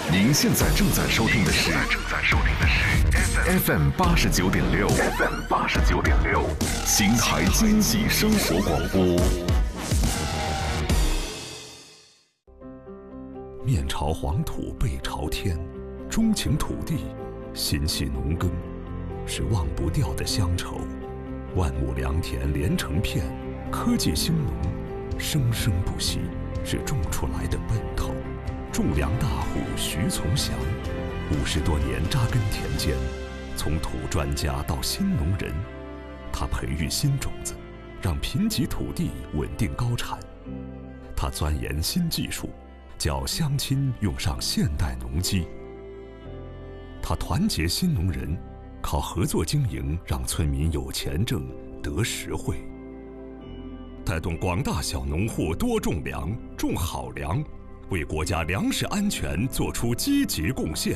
您现在正在收听的是 FM 89.6 FM 89.6邢台经济生活广播。 面朝黄土背朝天，钟情土地，心系农耕，是忘不掉的乡愁。万亩良田连成片，科技兴农，生生不息，是种出来的奔头。种粮大户徐从祥，50多年扎根田间，从土专家到新农人，他培育新种子，让贫瘠土地稳定高产。他钻研新技术，叫乡亲用上现代农机。他团结新农人，靠合作经营让村民有钱挣得实惠，带动广大小农户多种粮，种好粮，为国家粮食安全做出积极贡献。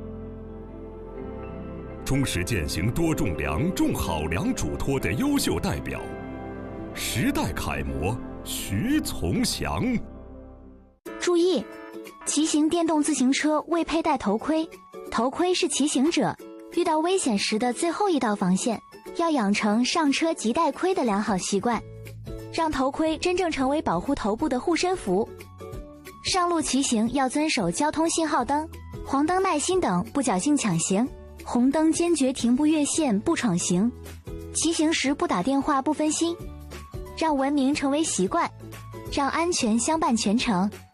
忠实践行多种粮、种好粮嘱托的优秀代表，时代楷模徐从祥。 注意，骑行电动自行车未佩戴头盔，头盔是骑行者遇到危险时的最后一道防线，要养成上车即戴盔的良好习惯，让头盔真正成为保护头部的护身符。上路骑行要遵守交通信号灯、黄灯耐心等，不侥幸抢行，红灯坚决停步越线不闯行，骑行时不打电话不分心，让文明成为习惯，让安全相伴全程。